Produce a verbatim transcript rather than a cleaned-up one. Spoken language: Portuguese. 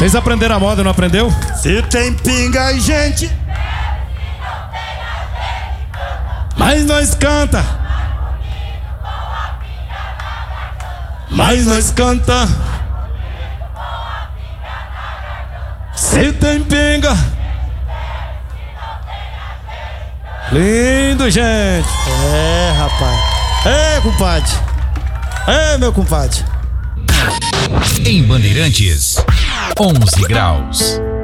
Vocês aprenderam a moda, não aprendeu? Se tem pinga e gente, mas nós canta. Mas nós canta. Se tem pinga. Lindo, gente. É, rapaz. É, compadre. É, meu compadre. Em Bandeirantes, onze graus.